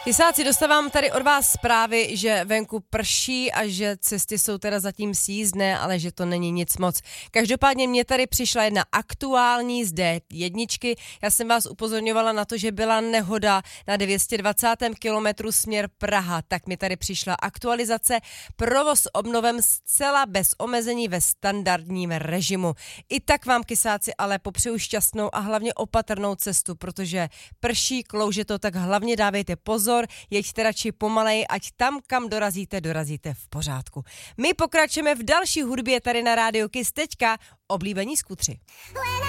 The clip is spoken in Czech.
Kysáci, dostávám tady od vás zprávy, že venku prší a že cesty jsou teda zatím sjízdné, ale že to není nic moc. Každopádně mě tady přišla jedna aktuální z D1. Já jsem vás upozorňovala na to, že byla nehoda na 220. kilometru směr Praha. Tak mi tady přišla aktualizace. Provoz obnovem zcela bez omezení ve standardním režimu. I tak vám, Kysáci, ale popřeju šťastnou a hlavně opatrnou cestu, protože prší, klouže to, tak hlavně dávejte pozor. Jeďte radši pomalej, ať tam, kam dorazíte v pořádku. My pokračujeme v další hudbě tady na Rádiu Kiss. Teďka oblíbení skutři.